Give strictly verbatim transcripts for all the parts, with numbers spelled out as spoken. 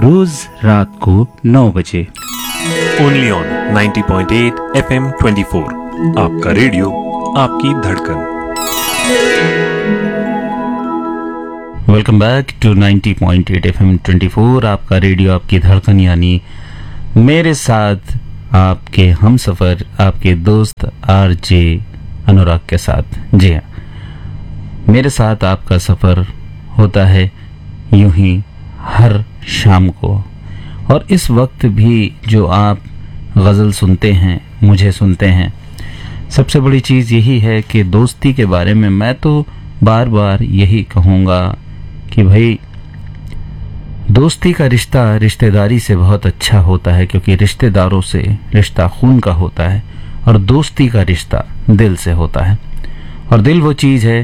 रोज रात को नौ बजे only on ninety point eight F M twenty four, आपका रेडियो आपकी धड़कन। Welcome back to ninety point eight F M twenty four, आपका रेडियो आपकी धड़कन, यानी मेरे साथ आपके हम सफर, आपके दोस्त आरजे अनुराग के साथ। जी हाँ, मेरे साथ आपका सफर होता है यूं ही हर शाम को, और इस वक्त भी जो आप गज़ल सुनते हैं, मुझे सुनते हैं, सबसे बड़ी चीज़ यही है कि दोस्ती के बारे में मैं तो बार बार यही कहूँगा कि भाई दोस्ती का रिश्ता रिश्तेदारी से बहुत अच्छा होता है, क्योंकि रिश्तेदारों से रिश्ता खून का होता है और दोस्ती का रिश्ता दिल से होता है। और दिल वो चीज़ है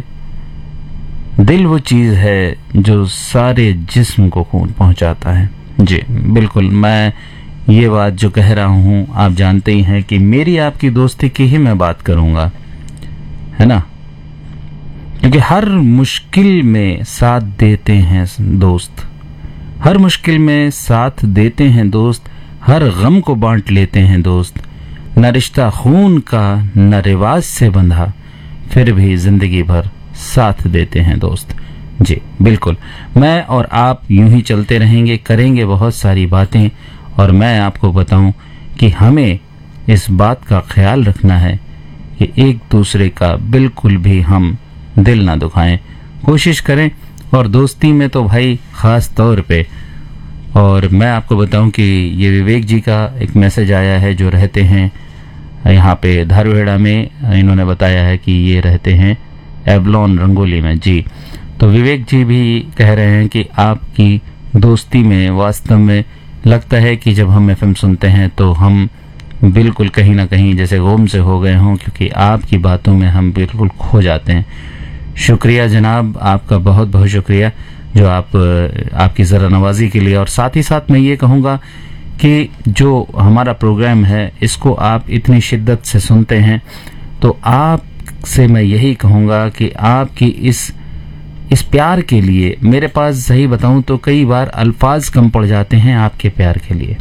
दिल वो चीज़ है जो सारे जिस्म को खून पहुंचाता है। जी बिल्कुल, मैं ये बात जो कह रहा हूँ आप जानते ही हैं कि मेरी आपकी दोस्ती की ही मैं बात करूँगा, है ना, क्योंकि हर मुश्किल में साथ देते हैं दोस्त, हर मुश्किल में साथ देते हैं दोस्त, हर गम को बांट लेते हैं दोस्त। न रिश्ता खून का न रिवाज से बंधा, फिर भी जिंदगी भर साथ देते हैं दोस्त। जी बिल्कुल, मैं और आप यूं ही चलते रहेंगे, करेंगे बहुत सारी बातें, और मैं आपको बताऊं कि हमें इस बात का ख्याल रखना है कि एक दूसरे का बिल्कुल भी हम दिल ना दुखाएं, कोशिश करें। और दोस्ती में तो भाई ख़ास तौर पे, और मैं आपको बताऊं कि ये विवेक जी का एक मैसेज आया है जो रहते हैं यहाँ पे धारवेड़ा में। इन्होंने बताया है कि ये रहते हैं एवलॉन रंगोली में। जी, तो विवेक जी भी कह रहे हैं कि आपकी दोस्ती में वास्तव में लगता है कि जब हम एफएम सुनते हैं तो हम बिल्कुल कहीं ना कहीं जैसे गुम से हो गए हों, क्योंकि आपकी बातों में हम बिल्कुल खो जाते हैं। शुक्रिया जनाब, आपका बहुत बहुत शुक्रिया जो आप आपकी ज़रा नवाजी के लिए। और साथ ही साथ मैं ये कहूँगा कि जो हमारा प्रोग्राम है इसको आप इतनी शिद्दत से सुनते हैं, तो आप से मैं यही कहूँगा कि आपकी इस इस प्यार के लिए मेरे पास सही बताऊं तो कई बार अल्फाज कम पड़ जाते हैं आपके प्यार के लिए।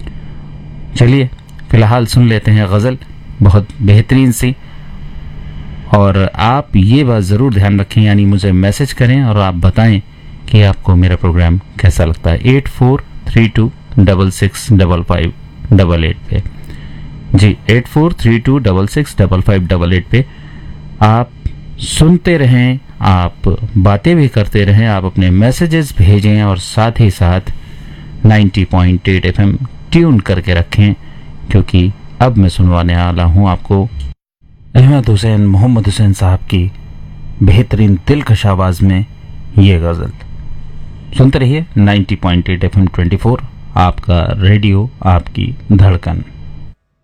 चलिए फिलहाल सुन लेते हैं गज़ल, बहुत बेहतरीन सी। और आप ये बात ज़रूर ध्यान रखें, यानी मुझे मैसेज करें और आप बताएं कि आपको मेरा प्रोग्राम कैसा लगता है। Eight four three to double six double five double eight पे। जी, eight four three to double six double five double eight पे आप सुनते रहें, आप बातें भी करते रहें, आप अपने मैसेजेस भेजें, और साथ ही साथ ninety point eight FM tune करके रखें, क्योंकि अब मैं सुनवाने वाला हूं आपको अहमद हुसैन मोहम्मद हुसैन साहब की बेहतरीन दिलकश आवाज़ में ये गज़ल। सुनते रहिए ninety point eight FM twenty four, आपका रेडियो आपकी धड़कन।